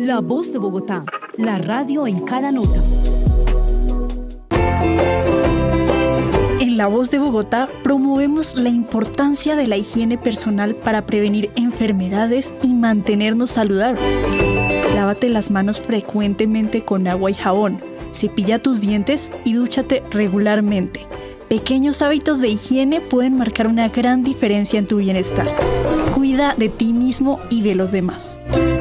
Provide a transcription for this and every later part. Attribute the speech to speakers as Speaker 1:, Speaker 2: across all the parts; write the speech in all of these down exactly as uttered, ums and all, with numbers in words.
Speaker 1: La Voz de Bogotá, la radio en cada nota.
Speaker 2: En La Voz de Bogotá promovemos la importancia de la higiene personal para prevenir enfermedades y mantenernos saludables. Lávate las manos frecuentemente con agua y jabón, cepilla tus dientes y dúchate regularmente. Pequeños hábitos de higiene pueden marcar una gran diferencia en tu bienestar. Cuida de ti mismo y de los demás.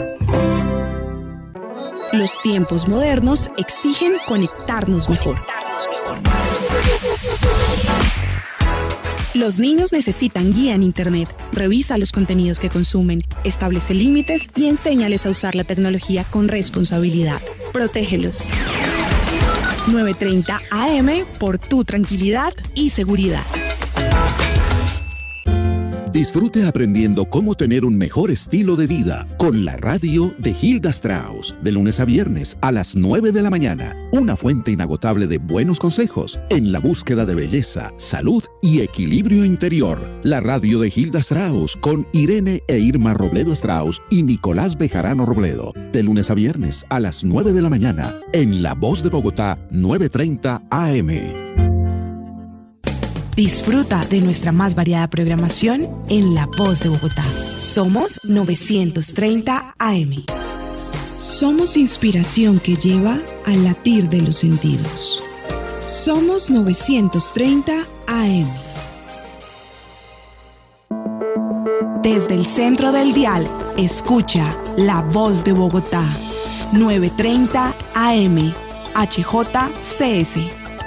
Speaker 3: Los tiempos modernos exigen conectarnos mejor. Los niños necesitan guía en Internet. Revisa los contenidos que consumen, establece límites y enséñales a usar la tecnología con responsabilidad. Protégelos. nueve treinta A M por tu tranquilidad y seguridad.
Speaker 4: Disfrute aprendiendo cómo tener un mejor estilo de vida con la radio de Hilda Strauss, de lunes a viernes a las nueve de la mañana. Una fuente inagotable de buenos consejos en la búsqueda de belleza, salud y equilibrio interior. La radio de Hilda Strauss con Irene e Irma Robledo Strauss y Nicolás Bejarano Robledo, de lunes a viernes a las nueve de la mañana en La Voz de Bogotá, nueve treinta A M.
Speaker 3: Disfruta de nuestra más variada programación en La Voz de Bogotá. Somos novecientos treinta A M. Somos inspiración que lleva al latir de los sentidos. Somos novecientos treinta A M. Desde el centro del dial, escucha La Voz de Bogotá. nueve treinta A M. H J C S.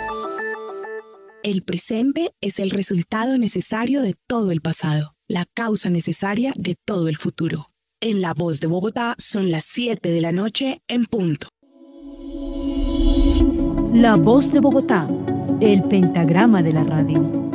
Speaker 3: El presente es el resultado necesario de todo el pasado, la causa necesaria de todo el futuro. En La Voz de Bogotá son las siete de la noche en punto.
Speaker 1: La Voz de Bogotá, el pentagrama de la radio.